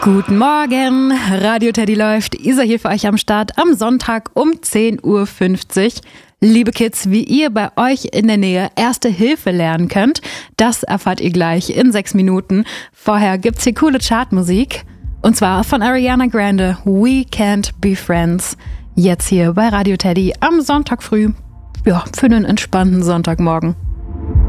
Guten Morgen, Radio Teddy läuft, Isa hier für euch am Start am Sonntag um 10.50 Uhr. Liebe Kids, wie ihr bei euch in der Nähe Erste Hilfe lernen könnt, das erfahrt ihr gleich in 6 Minuten. Vorher gibt's hier coole Chartmusik und zwar von Ariana Grande, We Can't Be Friends. Jetzt hier bei Radio Teddy am Sonntag früh, ja, für einen entspannten Sonntagmorgen.